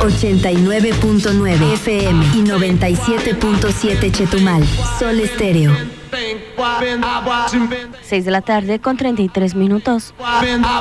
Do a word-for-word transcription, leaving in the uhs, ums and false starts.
ochenta y nueve punto nueve F M y noventa y siete punto siete Chetumal. Sol Estéreo. seis de la tarde con treinta y tres minutos.